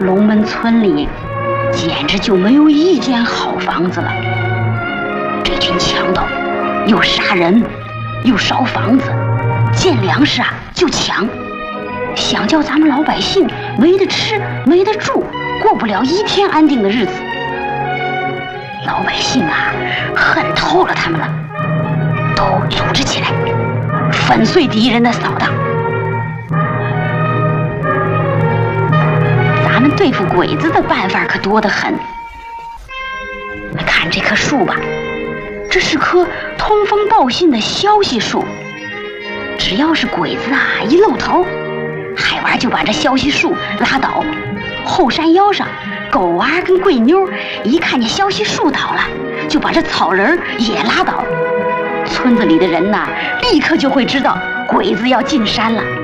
龙门村里简直就没有一间好房子了。这群强盗又杀人，又烧房子，见粮食就抢，想叫咱们老百姓没得吃没得住，过不了一天安定的日子。老百姓恨透了他们了，都组织起来粉碎敌人的扫荡。咱们对付鬼子的办法可多得很。看这棵树吧，这是棵通风报信的消息树。只要是鬼子一露头，海娃就把这消息树拉倒。后山腰上，狗跟贵妞一看见消息树倒了，就把这草人也拉倒。村子里的人立刻就会知道鬼子要进山了。